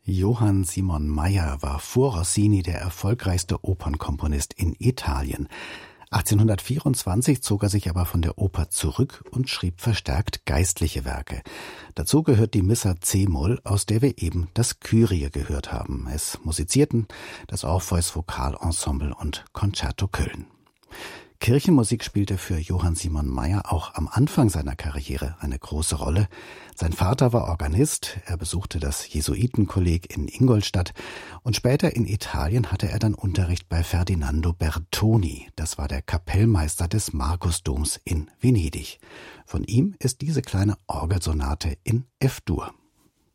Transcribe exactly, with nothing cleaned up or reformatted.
Johann Simon Mayr war vor Rossini der erfolgreichste Opernkomponist in Italien. achtzehnhundertvierundzwanzig zog er sich aber von der Oper zurück und schrieb verstärkt geistliche Werke. Dazu gehört die Missa C-Moll, aus der wir eben das Kyrie gehört haben. Es musizierten das Orpheus Vokalensemble und Concerto Köln. Kirchenmusik spielte für Johann Simon Mayr auch am Anfang seiner Karriere eine große Rolle. Sein Vater war Organist, er besuchte das Jesuitenkolleg in Ingolstadt und später in Italien hatte er dann Unterricht bei Ferdinando Bertoni. Das war der Kapellmeister des Markusdoms in Venedig. Von ihm ist diese kleine Orgelsonate in F-Dur.